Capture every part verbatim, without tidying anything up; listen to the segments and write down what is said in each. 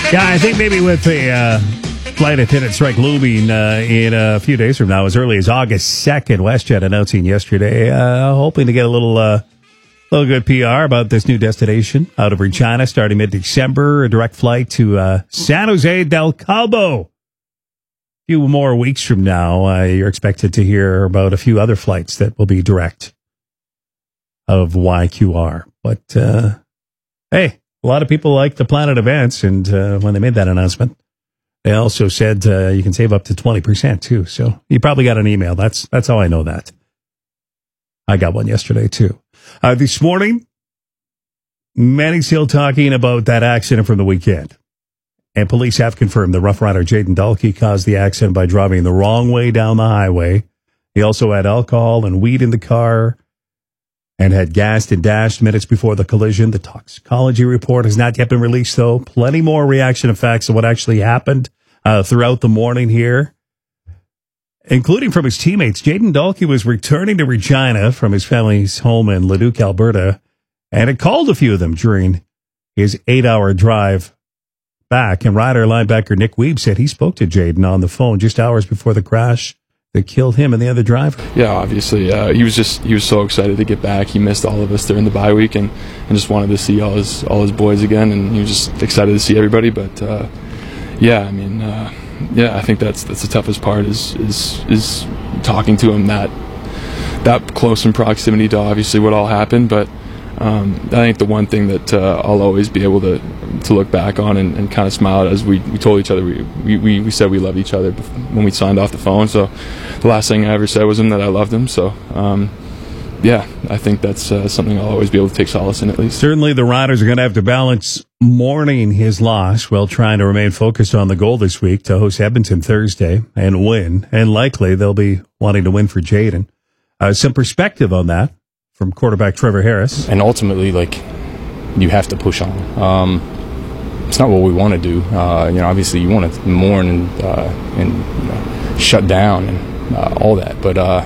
Yeah, I think maybe with the uh, flight attendant strike looming uh, in a few days from now, as early as August second, WestJet announcing yesterday, uh, hoping to get a little, uh, little good P R about this new destination out of Regina starting mid-December, a direct flight to uh, San Jose del Cabo. A few more weeks from now, uh, you're expected to hear about a few other flights that will be direct of Y Q R. But, uh, hey, a lot of people like the Planet events, and uh, when they made that announcement, they also said uh, you can save up to twenty percent, too. So you probably got an email. That's that's how I know that. I got one yesterday, too. Uh, this morning, many still talking about that accident from the weekend. And police have confirmed the Rough Rider Jayden Dalkey caused the accident by driving the wrong way down the highway. He also had alcohol and weed in the car and had gassed and dashed minutes before the collision. The toxicology report has not yet been released, though. Plenty more reaction and facts of what actually happened uh, throughout the morning here, including from his teammates. Jayden Dalkey was returning to Regina from his family's home in Leduc, Alberta, and had called a few of them during his eight-hour drive back. And Rider linebacker Nick Weeb said he spoke to Jayden on the phone just hours before the crash that killed him and the other driver. Yeah, obviously, uh, he was just he was so excited to get back. He missed all of us during the bye week, and, and just wanted to see all his all his boys again. And he was just excited to see everybody. But uh, yeah, I mean, uh, yeah, I think that's that's the toughest part is is is talking to him that that close in proximity to obviously what all happened. But um, I think the one thing that uh, I'll always be able to to look back on and, and kind of smile at as we, we told each other we, we we said we loved each other when we signed off the phone. So the last thing I ever said was him that I loved him. So um, yeah, I think that's uh, something I'll always be able to take solace in, at least. Certainly the Riders are going to have to balance mourning his loss while trying to remain focused on the goal this week to host Edmonton Thursday and win. And likely they'll be wanting to win for Jayden. Uh, some perspective on that from quarterback Trevor Harris. And ultimately, like, you have to push on. Um, it's not what we want to do. Uh, you know, obviously you want to mourn and uh, and you know, shut down and uh, all that, but uh,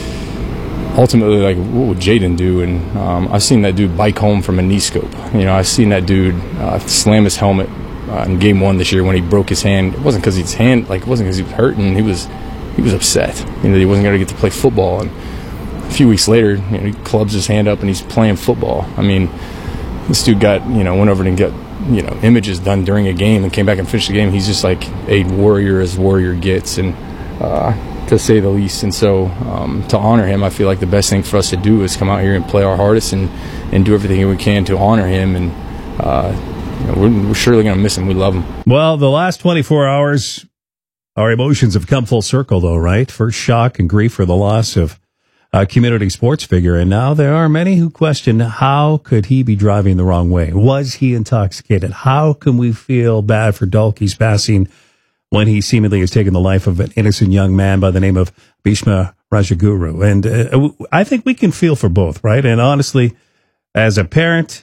ultimately, like, what would Jayden do? And um, I've seen that dude bike home from a knee scope. You know, I've seen that dude uh, slam his helmet uh, in game one this year when he broke his hand. It wasn't because his hand, like, it wasn't because he was hurting. He was he was upset. You know, that he wasn't going to get to play football. And a few weeks later, you know, he clubs his hand up and he's playing football. I mean, this dude got, you know, went over and got, you know, images done during a game and came back and finished the game. He's just like a warrior as warrior gets, and uh, to say the least. And so um, to honor him, I feel like the best thing for us to do is come out here and play our hardest and, and do everything we can to honor him. And uh, you know, we're, we're surely going to miss him. We love him. Well, the last twenty-four hours, our emotions have come full circle, though, right? First shock and grief for the loss of a community sports figure, and now there are many who question, how could he be driving the wrong way? Was he intoxicated? How can we feel bad for Dalkey's passing when he seemingly has taken the life of an innocent young man by the name of Bhishma Rajaguru? And uh, I think we can feel for both, right? And honestly, as a parent,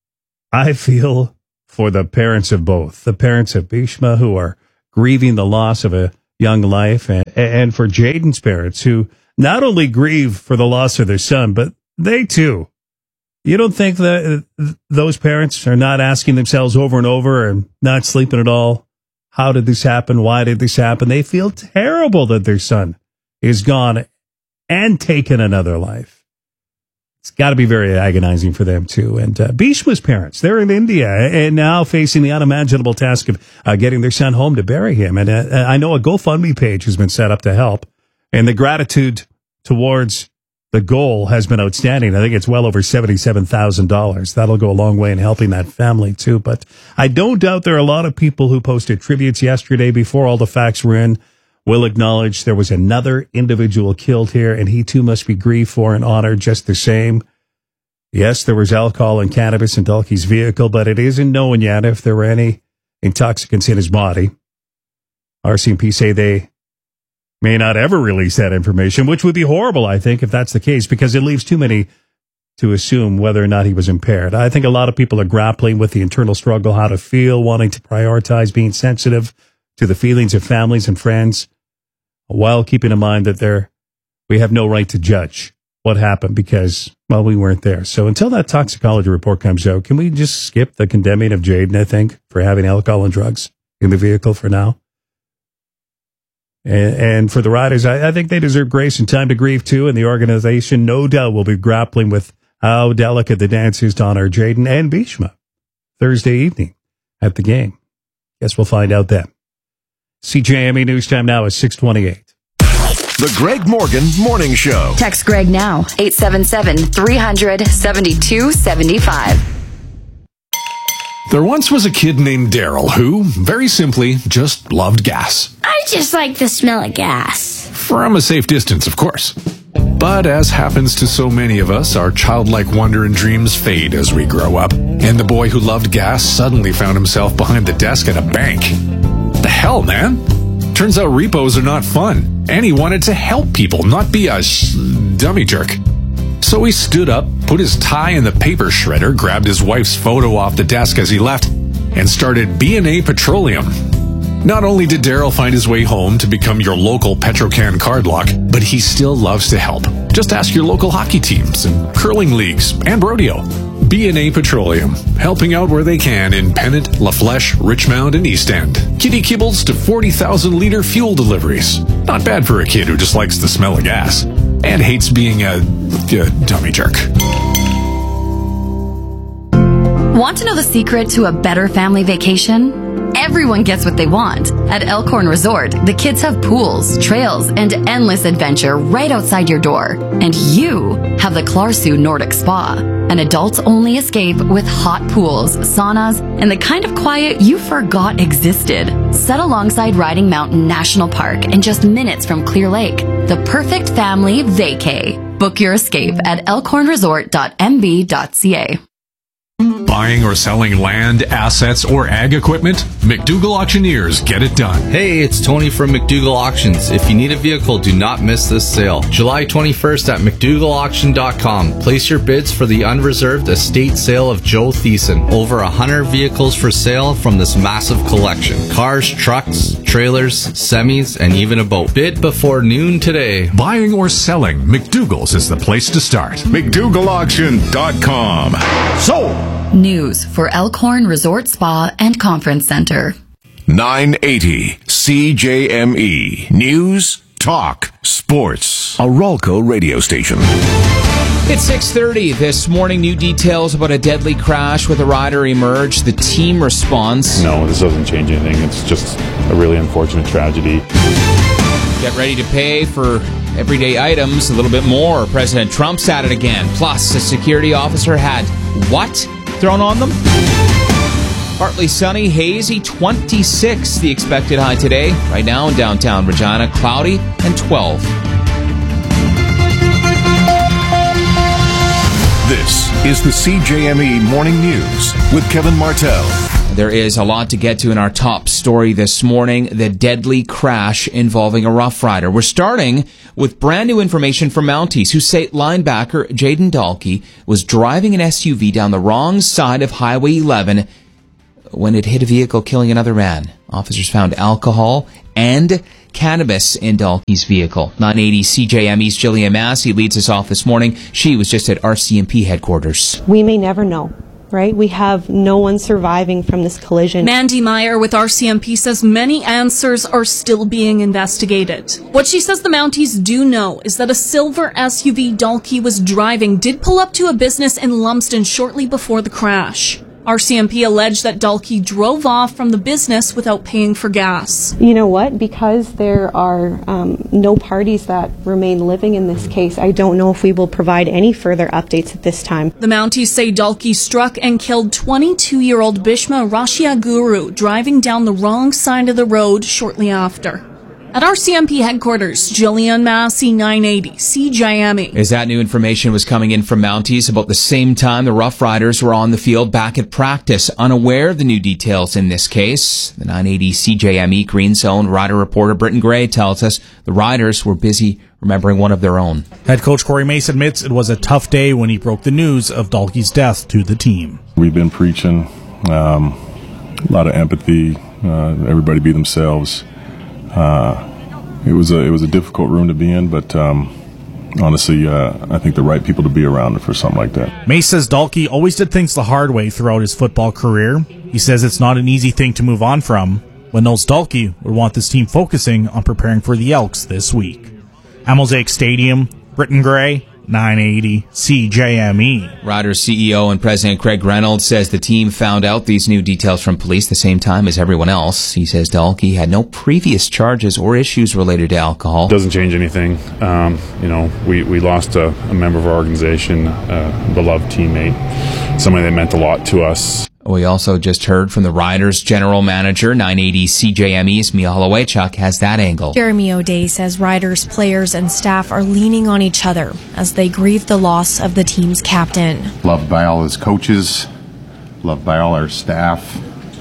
I feel for the parents of both. The parents of Bhishma, who are grieving the loss of a young life, and, and for Jayden's parents, who not only grieve for the loss of their son, but they too. You don't think that those parents are not asking themselves over and over and not sleeping at all, how did this happen? Why did this happen? They feel terrible that their son is gone and taken another life. It's got to be very agonizing for them too. And uh, Bhishma's parents, they're in India and now facing the unimaginable task of uh, getting their son home to bury him. And uh, I know a GoFundMe page has been set up to help. And the gratitude towards the goal has been outstanding. I think it's well over seventy-seven thousand dollars. That'll go a long way in helping that family, too. But I don't doubt there are a lot of people who posted tributes yesterday before all the facts were in. Will acknowledge there was another individual killed here, and he, too, must be grieved for and honored just the same. Yes, there was alcohol and cannabis in Dalkey's vehicle, but it isn't known yet if there were any intoxicants in his body. R C M P say they may not ever release that information, which would be horrible, I think, if that's the case, because it leaves too many to assume whether or not he was impaired. I think a lot of people are grappling with the internal struggle, how to feel, wanting to prioritize being sensitive to the feelings of families and friends, while keeping in mind that there we have no right to judge what happened because, Well, we weren't there. So until that toxicology report comes out, can we just skip the condemning of Jayden, I think, for having alcohol and drugs in the vehicle for now? And, and for the riders, I, I think they deserve grace and time to grieve, too. And the organization, no doubt, will be grappling with how delicate the dance is to honor Jayden and Bhishma Thursday evening at the game. Guess we'll find out then. C J M E News Time now is six twenty-eight. The Greg Morgan Morning Show. Text Greg now, eight seven seven, three hundred, seventy-two seventy-five. There once was a kid named Daryl who, very simply, just loved gas. I just like the smell of gas. From a safe distance, of course. But as happens to so many of us, our childlike wonder and dreams fade as we grow up. And the boy who loved gas suddenly found himself behind the desk at a bank. The hell, man? Turns out repos are not fun. And he wanted to help people, not be a sh- dummy jerk. So he stood up, put his tie in the paper shredder, grabbed his wife's photo off the desk as he left, and started B and A Petroleum. Not only did Daryl find his way home to become your local Petrocan card lock, but he still loves to help. Just ask your local hockey teams and curling leagues and rodeo. B and A Petroleum, helping out where they can in Pennant, La Flèche, Richmond, and East End. Kitty kibbles to forty thousand liter fuel deliveries. Not bad for a kid who just likes the smell of gas and hates being a, a dummy jerk. Want to know the secret to a better family vacation? Everyone gets what they want. At Elkhorn Resort, the kids have pools, trails, and endless adventure right outside your door. And you have the Clarsu Nordic Spa, an adults-only escape with hot pools, saunas, and the kind of quiet you forgot existed. Set alongside Riding Mountain National Park and just minutes from Clear Lake. The perfect family vacay. Book your escape at elkhorn resort dot m b dot c a. Buying or selling land, assets, or ag equipment? McDougall Auctioneers get it done. Hey, it's Tony from McDougall Auctions. If you need a vehicle, do not miss this sale. July twenty-first at mcdougall auction dot com. Place your bids for the unreserved estate sale of Joe Thiessen. Over one hundred vehicles for sale from this massive collection. Cars, trucks, trailers, semis, and even a boat. Bid before noon today. Buying or selling, McDougall's is the place to start. mcdougall auction dot com. Sold! News for Elkhorn Resort Spa and Conference Center. nine eighty C J M E. News, talk, sports. A Ralco radio station. It's six thirty this morning. New details about a deadly crash with a rider emerged. The team response. No, this doesn't change anything. It's just a really unfortunate tragedy. Get ready to pay for everyday items a little bit more. President Trump's at it again. Plus, a security officer had what thrown on them? Partly sunny, hazy, twenty-six the expected high today. Right now in downtown Regina, cloudy and twelve. This is the C J M E Morning News with Kevin Martell. There is a lot to get to in our top story this morning, the deadly crash involving a Rough Rider. We're starting with brand new information from Mounties, who say linebacker Jayden Dalkey was driving an S U V down the wrong side of Highway eleven when it hit a vehicle, killing another man. Officers found alcohol and cannabis in Dalkey's vehicle. nine eighty C J M E's Jillian Massey leads us off this morning. She was just at R C M P headquarters. We may never know. Right? We have no one surviving from this collision. Mandy Meyer with R C M P says many answers are still being investigated. What she says the Mounties do know is that a silver S U V Dalkey was driving did pull up to a business in Lumsden shortly before the crash. R C M P alleged that Dalkey drove off from the business without paying for gas. You know what? Because there are um, no parties that remain living in this case, I don't know if we will provide any further updates at this time. The Mounties say Dalkey struck and killed twenty-two-year-old Bhishma Rashiaguru driving down the wrong side of the road shortly after. At R C M P headquarters, Jillian Massey, nine eighty C J M E. As that new information was coming in from Mounties about the same time the Rough Riders were on the field back at practice, unaware of the new details in this case. The nine eighty C J M E Green Zone rider reporter Britton Gray tells us the Riders were busy remembering one of their own. Head coach Corey Mace admits it was a tough day when he broke the news of Dalkey's death to the team. We've been preaching um, a lot of empathy, uh, everybody be themselves. Uh, it was a it was a difficult room to be in, but um, honestly, uh, I think the right people to be around for something like that. Mace says Dalkey always did things the hard way throughout his football career. He says it's not an easy thing to move on from, but knows Dalkey would want this team focusing on preparing for the Elks this week. At Mosaic Stadium, Britton Gray, nine eighty C J M E. Riders C E O and President Craig Reynolds says the team found out these new details from police the same time as everyone else. He says Dalkey had no previous charges or issues related to alcohol. Doesn't change anything. Um, you know, we, we lost a, a member of our organization, a beloved teammate, somebody that meant a lot to us. We also just heard from the Riders general manager. nine eighty C J M E's Mia Holowaychuk has that angle. Jeremy O'Day says Riders, players, and staff are leaning on each other as they grieve the loss of the team's captain. Loved by all his coaches, loved by all our staff.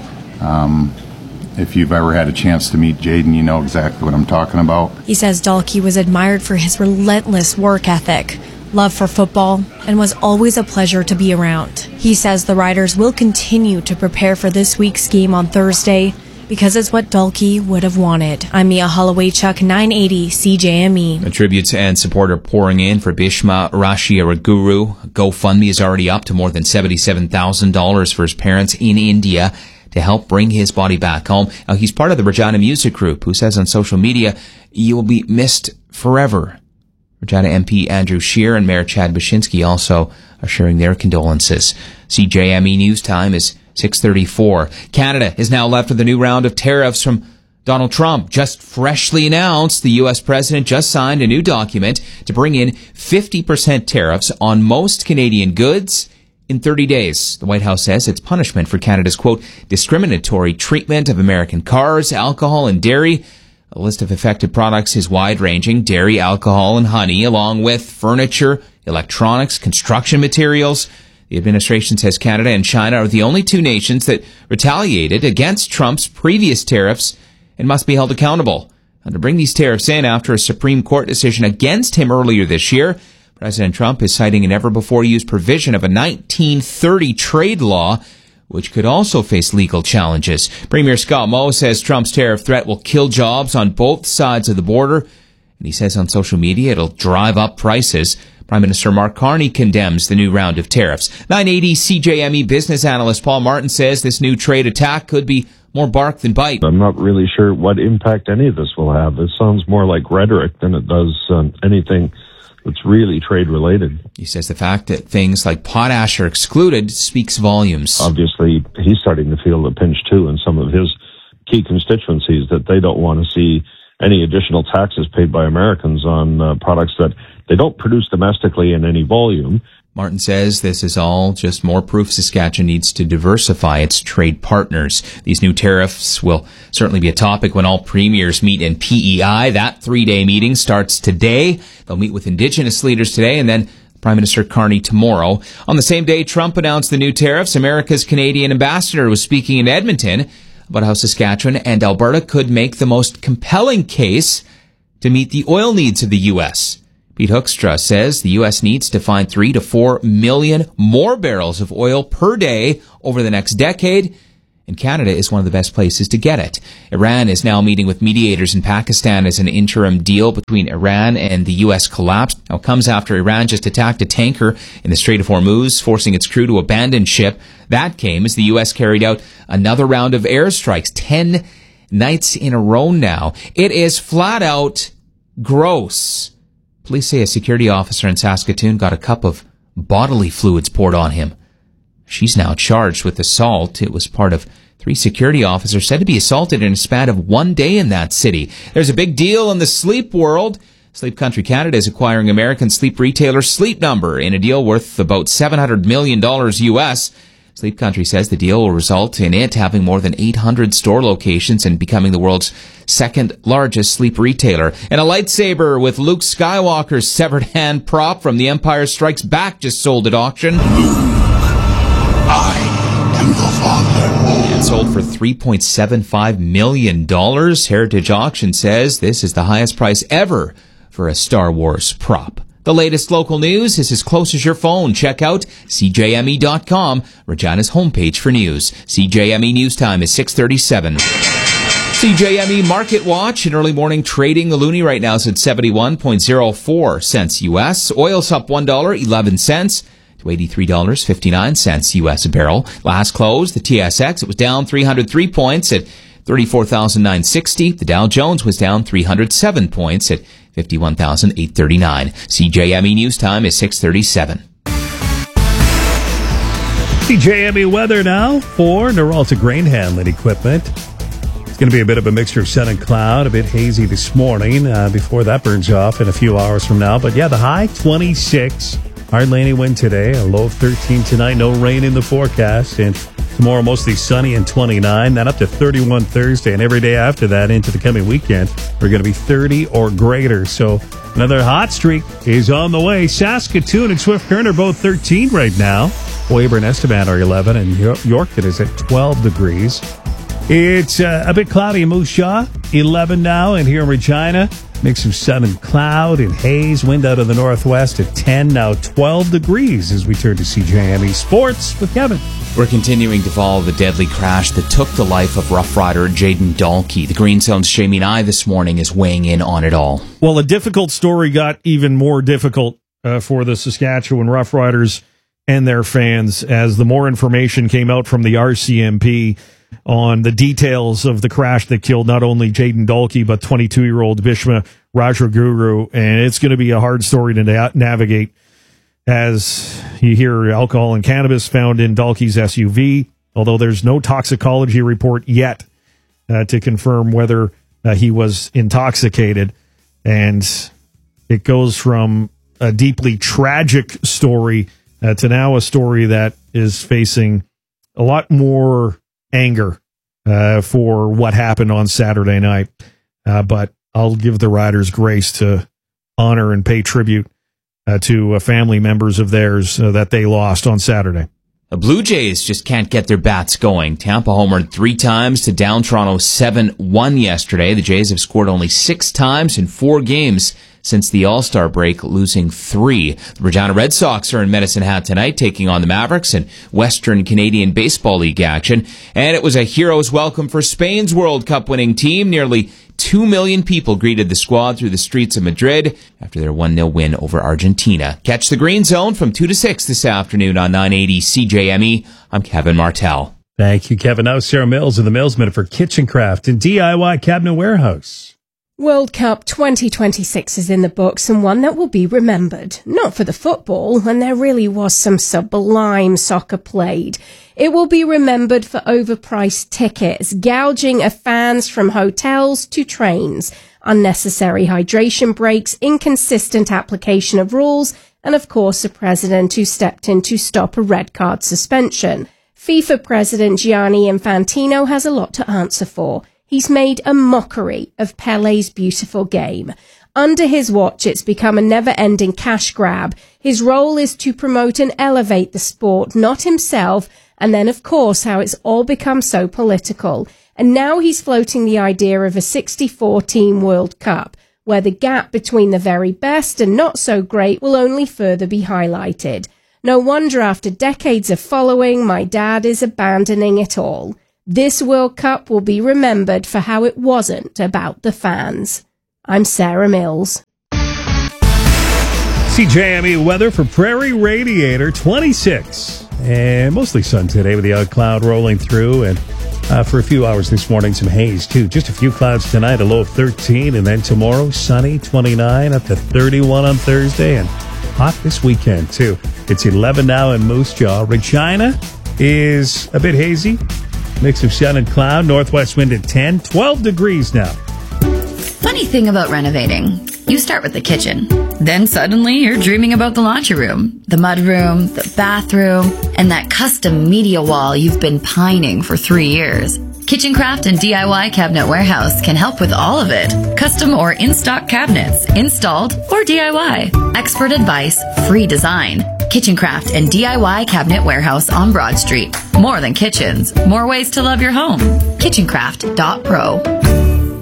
Um, if you've ever had a chance to meet Jaden, you know exactly what I'm talking about. He says Dalkey was admired for his relentless work ethic, love for football, and was always a pleasure to be around. He says the Riders will continue to prepare for this week's game on Thursday because it's what Dalkey would have wanted. I'm Mia Holowaychuk, nine eighty C J M E. The tributes and support are pouring in for Bhishma Rashiyaraguru. GoFundMe is already up to more than seventy-seven thousand dollars for his parents in India to help bring his body back home. Now, he's part of the Regina Music Group, who says on social media, "You will be missed forever." Regina M P Andrew Scheer and Mayor Chad Baczynski also are sharing their condolences. C J M E News Time is six thirty-four. Canada is now left with a new round of tariffs from Donald Trump. Just freshly announced, the U S president just signed a new document to bring in fifty percent tariffs on most Canadian goods in thirty days. The White House says it's punishment for Canada's, quote, discriminatory treatment of American cars, alcohol, and dairy. The list of affected products is wide-ranging: dairy, alcohol, and honey, along with furniture, electronics, construction materials. The administration says Canada and China are the only two nations that retaliated against Trump's previous tariffs and must be held accountable. And to bring these tariffs in after a Supreme Court decision against him earlier this year, President Trump is citing a never-before-used provision of a nineteen thirty trade law, which could also face legal challenges. Premier Scott Moe says Trump's tariff threat will kill jobs on both sides of the border, and he says on social media it'll drive up prices. Prime Minister Mark Carney condemns the new round of tariffs. nine eighty C J M E business analyst Paul Martin says this new trade attack could be more bark than bite. I'm not really sure what impact any of this will have. It sounds more like rhetoric than it does um, anything that's really trade-related. He says the fact that things like potash are excluded speaks volumes. Obviously, he's starting to feel the pinch, too, in some of his key constituencies, that they don't want to see any additional taxes paid by Americans on uh, products that they don't produce domestically in any volume. Martin says this is all just more proof Saskatchewan needs to diversify its trade partners. These new tariffs will certainly be a topic when all premiers meet in P E I. That three-day meeting starts today. They'll meet with Indigenous leaders today and then Prime Minister Carney tomorrow. On the same day Trump announced the new tariffs, America's Canadian ambassador was speaking in Edmonton about how Saskatchewan and Alberta could make the most compelling case to meet the oil needs of the U S. Pete Hoekstra says the U S needs to find three to four million more barrels of oil per day over the next decade, and Canada is one of the best places to get it. Iran is now meeting with mediators in Pakistan as an interim deal between Iran and the U S collapsed. Now it comes after Iran just attacked a tanker in the Strait of Hormuz, forcing its crew to abandon ship. That came as the U S carried out another round of airstrikes, ten nights in a row now. It is flat out gross. Police say a security officer in Saskatoon got a cup of bodily fluids poured on him. She's now charged with assault. It was part of three security officers said to be assaulted in a span of one day in that city. There's a big deal in the sleep world. Sleep Country Canada is acquiring American sleep retailer Sleep Number in a deal worth about seven hundred million dollars U S. Sleep Country says the deal will result in it having more than eight hundred store locations and becoming the world's second largest sleep retailer. And a lightsaber with Luke Skywalker's severed hand prop from The Empire Strikes Back just sold at auction. Luke, I am the Father. It sold for three point seven five million dollars. Heritage Auction says this is the highest price ever for a Star Wars prop. The latest local news is as close as your phone. Check out C J M E dot com, Regina's homepage for news. C J M E News Time is six thirty-seven. C J M E Market Watch in early morning trading. The loonie right now is at seventy-one point oh four cents U S. Oil's up one dollar and eleven cents to eighty-three dollars and fifty-nine cents U S a barrel. Last close, the T S X, it was down three hundred three points at thirty-four thousand nine hundred sixty. The Dow Jones was down three hundred seven points at fifty-one thousand eight hundred thirty-nine. C J M E News Time is six thirty-seven. C J M E weather now for Noralta Grain Handling Equipment. It's going to be a bit of a mixture of sun and cloud, a bit hazy this morning uh, before that burns off in a few hours from now. But yeah, the high twenty-six, hardly any wind today, a low of thirteen tonight, no rain in the forecast, and tomorrow mostly sunny and twenty-nine, then up to thirty-one Thursday, and every day after that into the coming weekend, we're going to be thirty or greater. So another hot streak is on the way. Saskatoon and Swift Current are both thirteen right now. Weyburn Estevan are eleven, and Yorkton is at twelve degrees. It's uh, a bit cloudy in Moose Jaw, eleven now, and here in Regina, mix of sun and cloud and haze, wind out of the northwest at ten, now twelve degrees as we turn to C J M E Sports with Kevin. We're continuing to follow the deadly crash that took the life of Rough Rider Jayden Dalkey. The Green Zone's Jamie Nye this morning is weighing in on it all. Well, a difficult story got even more difficult uh, for the Saskatchewan Rough Riders and their fans as the more information came out from the R C M P on the details of the crash that killed not only Jayden Dalkey, but twenty-two-year-old Bhishma Rajaguru. And it's going to be a hard story to na- navigate as you hear alcohol and cannabis found in Dalkey's S U V, although there's no toxicology report yet uh, to confirm whether uh, he was intoxicated. And it goes from a deeply tragic story uh, to now a story that is facing a lot more anger uh, for what happened on Saturday night. Uh, but I'll give the Riders grace to honor and pay tribute uh, to uh, family members of theirs uh, that they lost on Saturday. The Blue Jays just can't get their bats going. Tampa homered three times to down Toronto seven one yesterday. The Jays have scored only six times in four games since the All-Star break, losing three. The Regina Red Sox are in Medicine Hat tonight, taking on the Mavericks in Western Canadian Baseball League action. And it was a hero's welcome for Spain's World Cup winning team. Nearly two million people greeted the squad through the streets of Madrid after their one nil win over Argentina. Catch the Green Zone from two to six this afternoon on nine eighty C J M E. I'm Kevin Martell. Thank you, Kevin. Now Sarah Mills in the Mills Minute for Kitchen Craft and D I Y Cabinet Warehouse. World Cup twenty twenty-six is in the books, and one that will be remembered. Not for the football, and there really was some sublime soccer played. It will be remembered for overpriced tickets, gouging of fans from hotels to trains, unnecessary hydration breaks, inconsistent application of rules, and of course a president who stepped in to stop a red card suspension. FIFA president Gianni Infantino has a lot to answer for. He's made a mockery of Pele's beautiful game. Under his watch, it's become a never-ending cash grab. His role is to promote and elevate the sport, not himself, and then, of course, how it's all become so political. And now he's floating the idea of a sixty-four team World Cup, where the gap between the very best and not so great will only further be highlighted. No wonder after decades of following, my dad is abandoning it all. This World Cup will be remembered for how it wasn't about the fans. I'm Sarah Mills. C J M E weather for Prairie Radiator, twenty-six. And mostly sun today with the odd cloud rolling through. And uh, for a few hours this morning, some haze too. Just a few clouds tonight, a low of thirteen. And then tomorrow, sunny, twenty-nine, up to thirty-one on Thursday. And hot this weekend too. It's eleven now in Moose Jaw. Regina is a bit hazy. Mix of sun and cloud, northwest wind at ten, twelve degrees now. Funny thing about renovating, you start with the kitchen. Then suddenly you're dreaming about the laundry room, the mud room, the bathroom, and that custom media wall you've been pining for three years. Kitchen Craft and D I Y Cabinet Warehouse can help with all of it. Custom or in-stock cabinets, installed or D I Y. Expert advice, free design. Kitchen Craft and D I Y Cabinet Warehouse on Broad Street. More than kitchens, more ways to love your home. kitchen craft dot pro.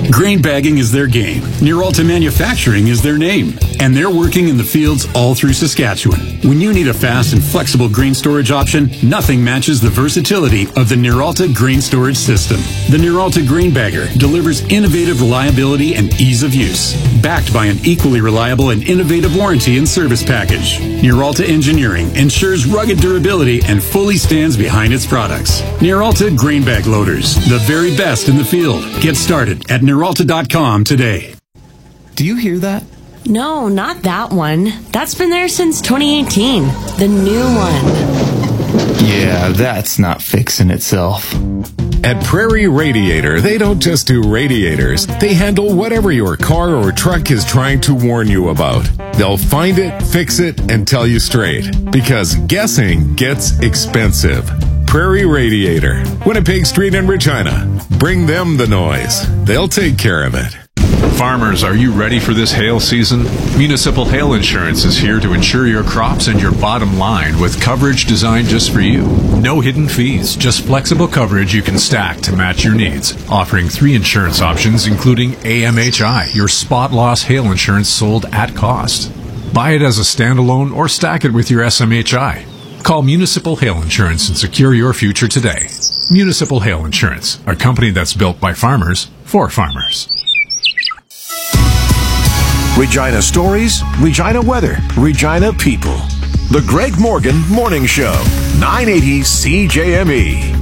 Grain bagging is their game. Nearalta Manufacturing is their name. And they're working in the fields all through Saskatchewan. When you need a fast and flexible grain storage option, nothing matches the versatility of the Nearalta Grain Storage System. The Nearalta Grain Bagger delivers innovative reliability and ease of use, backed by an equally reliable and innovative warranty and service package. Nearalta Engineering ensures rugged durability and fully stands behind its products. Nearalta Grain Bag Loaders, the very best in the field. Get started at Nearalta dot com today. Do you hear that? No, not that one. That's been there since twenty eighteen. The new one. Yeah, that's not fixing itself. At Prairie Radiator, they don't just do radiators. They handle whatever your car or truck is trying to warn you about. They'll find it, fix it, and tell you straight. Because guessing gets expensive. Prairie Radiator, Winnipeg Street in Regina. Bring them the noise. They'll take care of it. Farmers, are you ready for this hail season? Municipal Hail Insurance is here to insure your crops and your bottom line with coverage designed just for you. No hidden fees, just flexible coverage you can stack to match your needs. Offering three insurance options, including A M H I, your spot loss hail insurance sold at cost. Buy it as a standalone or stack it with your S M H I. Call Municipal Hail Insurance and secure your future today. Municipal Hail Insurance, a company that's built by farmers for farmers. Regina stories, Regina weather, Regina people. The Greg Morgan Morning Show, nine eighty C J M E.